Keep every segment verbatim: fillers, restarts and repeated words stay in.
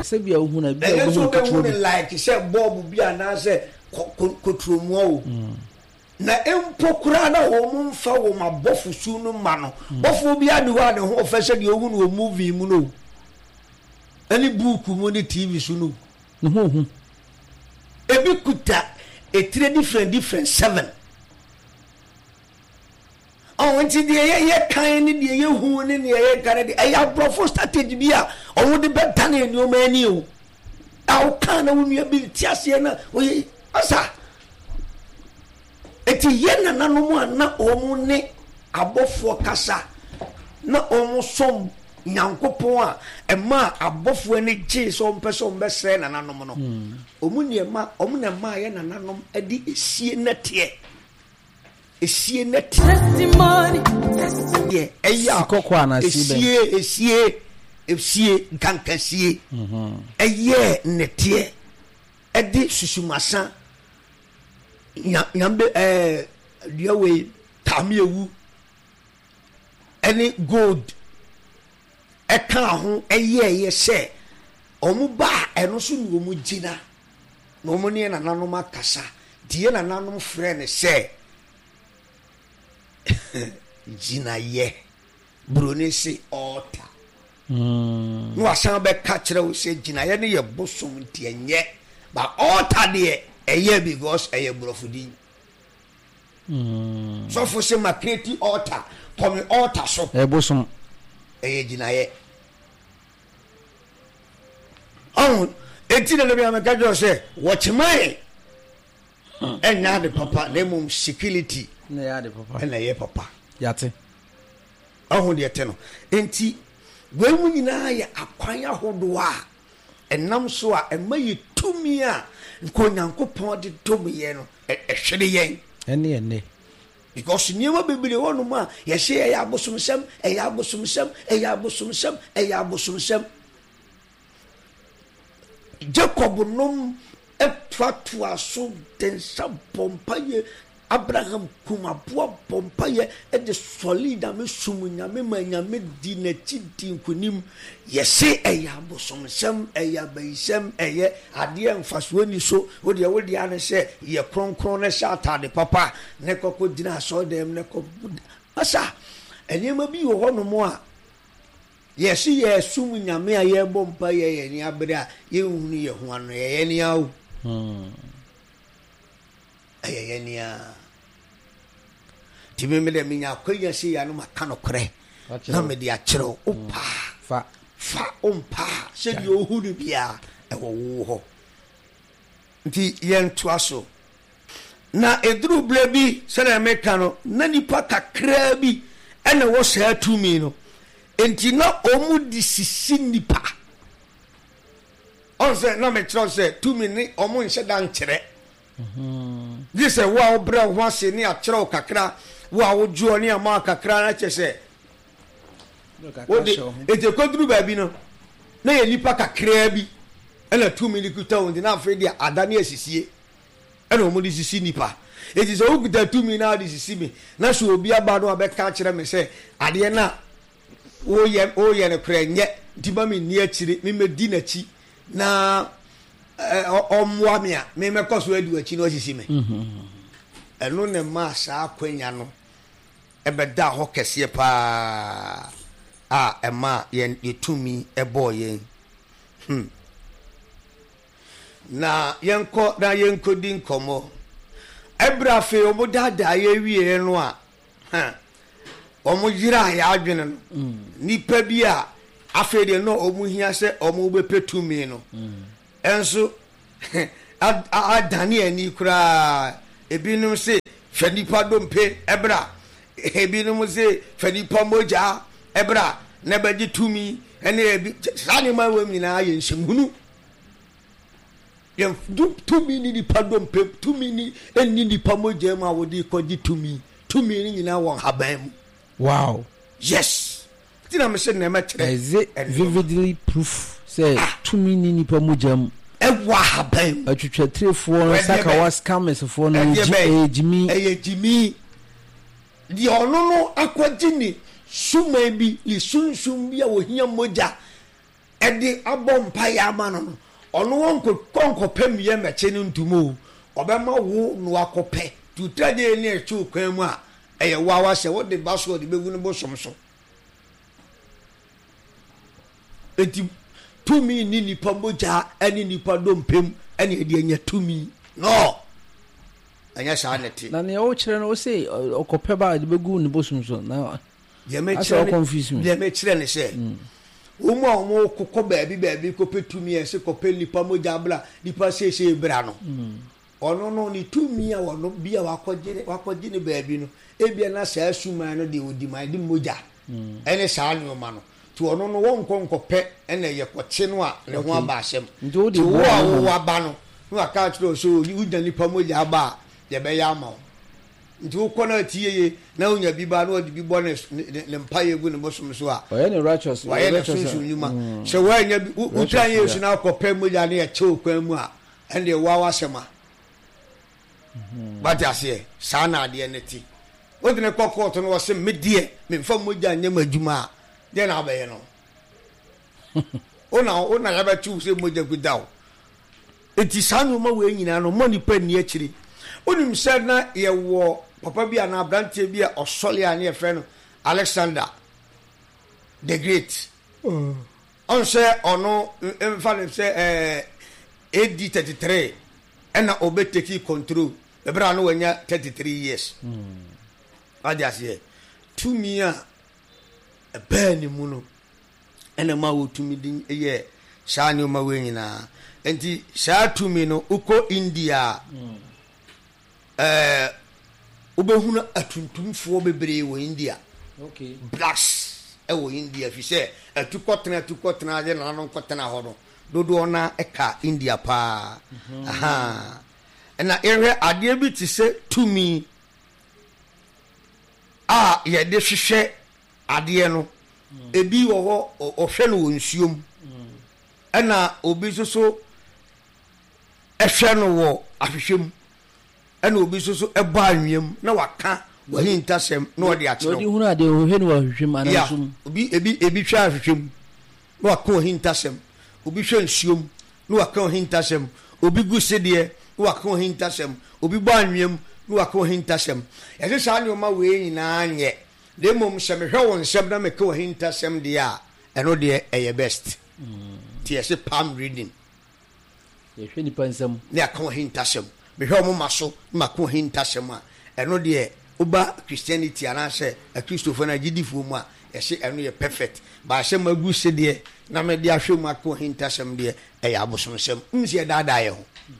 kasa bi a wo hu na bi a wo hu ko like say bob bi ana say kotromu o na empokura na wo mfa wo mabofu su no ma no bofu bi ade ho ade ho ofese de ohu no movie mu no ani book mu ni T V su no no ho hu ebi kuta a three different different seven oh nti de ye ye kan ni de ye hu ni ne ye kan de ya brofo strategy bi a owo de beta na eni o ma ani o aw kan na wo nua bi tiase na o ye asa eti ye na nanom ana omu ne abofo kasa na omu som nyankopon a ema abofo ani gye so mpeso mbesre na nanom no omu ne ma omu na ma ye na nanom adi esie nete esie nete testimony testimony eya kokwa na esie esie esie kankasie mhm eye nete edi susumasa nyambe eh diawe tamiewu any gold eka ho eye ye se omu ba eno so ni omu gina na omu ne na nanom akasa die na nanom frɛ ne se gina ye brone se ota mm no asan be ka kire wo se gina ye ne ye bosom tie nye ba ota de eye because eye brofudi mm so for say my create altar come altar so e bosom eye gina ye on eti na be ameka jo say watch my enya de papa na mum security na ya de papa na ye papa yate ahun de te no enti we mu nyina ye akwan ahodo a enam so a emaye tumi a nko nyankopon de dom ye no ehwede yen ene ene because niema bebele wonu ma ye se ye abosomsem e ye abosomsem e ye abosomsem e ye abosomsem Jacob nom etwatu aso den sabompa ye Abraham kuma boa bompa ye e de solida me sumu nyame manyame di na tidi nkonim ye se e ye abosomsem e ye abaisem e ye ade emfaso ni so wo de wo de ane se ye kronkron na sha atade papa ne kokko dina so dem ne ko asa enema bi wo hono mo a ye se ye sumu nyame a ye bompa ye ye ni abra ye hunu ye ho ano ye ni awu hmm ayaya nia tibe me de minya kwanya se ya no maka no kore na me de a kire opa fa fa ompa se de ohuru bia e wo ho nti yen toaso na edru bla bi se na meka no na nipa kakra bi ene wo sa tumi no enti na omu di sisi nipa on se na me kire se tumi ni omu nse dan kire mhm this is wa obra ho ase ni akire o kakra wa wo juo ni ama kakra na chese wo de ete kodru ba bi no na ye nipa kakra bi ela two minute kuta on na afre dia adane asisie ela omo di sisi nipa eti so okuta two minute na di sisi mi na so obi aba no abeka kire me se ade na wo ye o ye ne kra nye diba mi ni akire mi medi na chi na omwa me a me mekoso adu achi no asisi me mhm eno ne ma sa akwanya no ebeda ho kese pa a ema ye yetumi ebo ye hm na yenko na yenko din komo ebrafe omodada ye wie no a ha omujira ya adwene no nipa bi a afede no omuhia se omubepetumi no enso adani ani kura ebinum se fanipa dompe ebra ebinum se fanipa moja ebra na baji tumi ene ebi sani ma wemi na aye nshimhunu yem tumi ni nipa dompe tumi ni eni nipa moja ma wodi koji tumi tumi ni nyina won haban wow yes tina me se na ma kire is it vividly proof say tumi ni nipa moja ewa haban atwetwa trefo no saka wa scammers fo no ejimi ejimi di ono no akwagini suma bi li sunsum bi a wohia moja ɛde abɔ mpa ya ama no ɔno wonko konko pem ye meche no ntumo obema wo no akopɛ tutade ne echu kwan mu a ɛyɛ wawa sɛ wo de baso de begu no bosom so eti tumi ni nipa moja ani nipa dompem ani de anya tumi no anya sha neti na ne o kire no o sei okopɛ ba de begu no bosom so na ye me kire confuse me ye me kire ne sɛ Umu a umu koko baby baby kope tumi ese kope nipa moja bla nipa sese bra no ono no ni tumi a wono bia wakogire wakogine baby no ebia na sa asuma no de odi man de moja ene sa anoma no to ono no won konkope ene ye koche no a ne ho aba asem to wo a wo aba no no aka tro so uja nipa moja aba ye be ya ma nti wo kona tiye na unya biba no de bibo ne ne mpaye gu ne bosom so a oye ne righteous oye ne sunsun nyuma se wa nya utan yesu na akopɛ moja ne ye chew kwan mu a ende wa wa sema but ase sa na ade ne ti wo de ne kokko to no wo se medie me mfa moja nya madwuma de na abaye no ona ona ya ba chu se moja gudaw eti sanu ma we nyina no mo ni pa ni akiri onim said na ye wo papa bi ana branche bi a osole ane ye frɛ no Alexander the Great mm. on say ono mfa ne say eh A D thirty-three ena obeteki control e bra no wanya thirty-three years mm. adiase tumi a e ba ni mu no ena ma wo tumi din ye sha ni o ma we nyina enti sha tumi no uko India mm. eh ubehuna atuntumfo bebre wo India okay blacks e wo India fi se atukotena atukotena je na no kotena ho no dodo ona eka India pa mm-hmm. aha na ere ade bi ti se tumi a ye de hwehwe ade no mm. ebi wo ho ohwe no wonsuom mm. na obi so so ehwe no wo ahwehwem ana obi so so eba anwem na waka wahi ntasem na odi akiro odi hunu ade ohwe no ahwehwem anasum obi ebi ebi hwa ahwehwem na waka wahi ntasem obi hwa nsuom na waka wahi ntasem obi gusede na waka wahi ntasem obi ba anwem na waka wahi ntasem yese sa ne o ma we nyina anye de mom se me hwe won nsem na me ka wahi ntasem de a eno de eye best ti yese palm reading ye hwe ni pansam ne aka wahi ntasem me hwe mo maso ma ko hinta sema eno de uba Christianity ana se a Christopher na gidifo mu a ye se eno ye perfect ba se magu se de na me de ahwe mu ko hinta sem de e ya abosom sem nsi e dada ye ho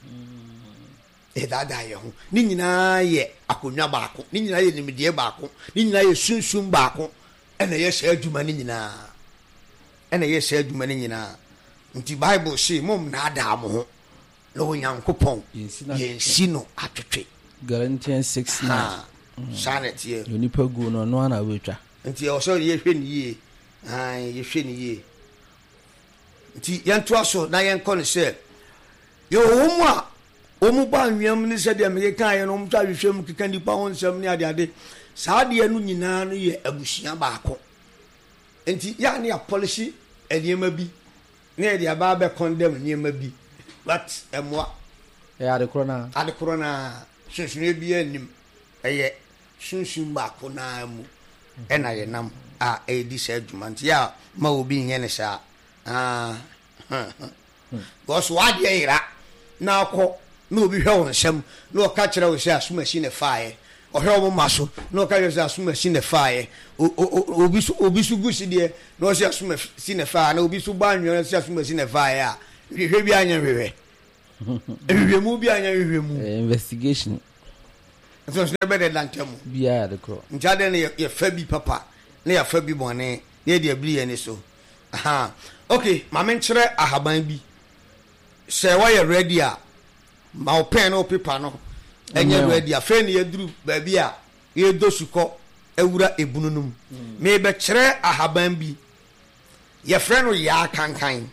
e dada ye ho ni nyina ye akonwa baako ni nyina ye nimde baako ni nyina ye sunsun baako ena ye se aduma ni nyina ena ye se aduma ni nyina nti Bible say mom na ada mo ho no nyankopon yensi no atwetwe Galatians six nine sanet ye onipa gu no no ana wetwa nti o so ye hwe ni ye ai ye hwe ni ye nti yanto aso na yenkɔ ne sɛ yo omu a omu ba nwam ni sɛ de me kan ye no mtwa hwehwem keka nipa ho nsɛm ne ade ade saa de no nyinaa no ye abusua baako nti ya ne apolish eniema bi ne de aba be condemn eniema bi but emwa e ade korona ade korona sunsun bi anim eye sunsun ba ko na mu e na ye nam a e di sa adwuma ya ma obi nye ne sa ah go so ade ira na akọ na obi hwe won nsem na o ka kire wo se asuma shi ne faaye o hwe wo maso na o ka kire se asuma shi ne faaye obi so obi so gusi de na o se asuma shi ne faaye na obi so ba anwo se asuma shi ne faaye a hwe bi anya hwe hwe mu bi anya hwe mu investigation so so be de lantemu bia de kro njade ne ye fa bi papa ne ya fa bi bone ne de abli ye ne so aha okay ma men kire ahaban bi se wa ye ready a ma o pen no paper no enye ready a fe ne ye duru ba bi a ye dosuko ewura ebununum me be kire ahaban bi ye frɛ no ya kankan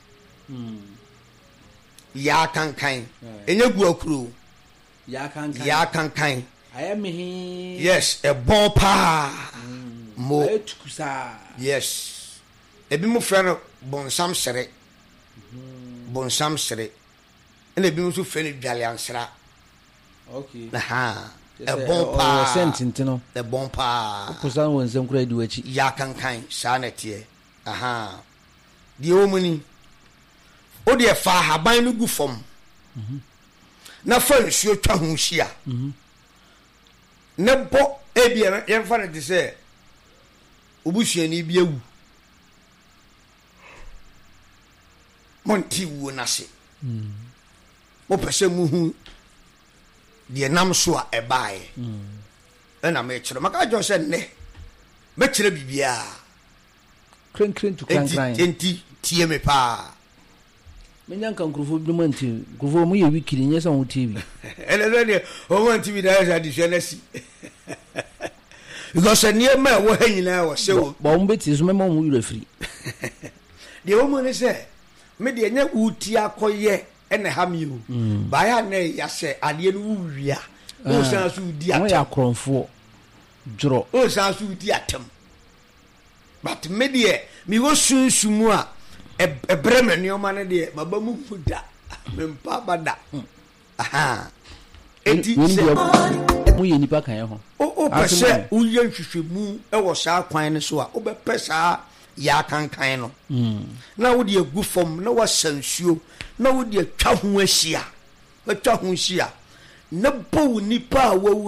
ya kankan enye gu akuro ya kankan ya kankan I am he yes a bon pa mo etukusa yes ebi mo frɛ no bonsam sere bonsam sere ene bi nso fe ne dwale ansra okay aha e bon pa sentint no e bon pa kusa won nsem kura di wachi ya kankan sa na tie aha di omuni o de fa haban no gu fom mhm na fa nsuo twa ho hia mhm ne bo ebia yen fa ne de se obusuani bi awu monti wu na se mhm mo pese mu hu de nam so a ebae mhm ena me kire maka jo se ne me kire bibia kren kren to kran kran enti tie me pa menya kan krofo bi no anti krofo mu ye wikiri nye san wo T V ele ele o mo T V da ya di hwelesi because anie ma wo hanyina wo se wo ba wo beti so mema wo yura firi de wo mo ne se me de nya uti akoye ene ha mi o ba ya ne ya se ade no wuwia o san so di atem wo ya kronfo joro o san so di atem but me de mi wo sunsumu a e breme ni o ma ne de baba mu fuda me mpa bada aha enti se mu ye nipa kan ho o o pese u ye hwehwemu e wo saa kwan ne so a o be pesa ya kankan no mm na wo de agu fom na wo sansuo na wo de atwa ho ahia atwa ho ahia na bo nipa a wo